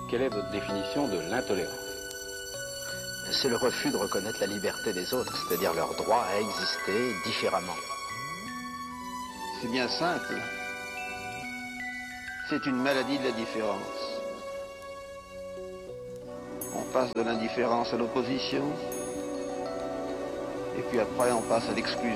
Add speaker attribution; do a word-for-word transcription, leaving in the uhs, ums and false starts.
Speaker 1: Quelle est votre définition de l'intolérance?
Speaker 2: C'est le refus de reconnaître la liberté des autres, c'est-à-dire leur droit à exister différemment.
Speaker 3: C'est bien simple. C'est une maladie de la différence. On passe de l'indifférence à l'opposition, et puis après on passe à l'exclusion.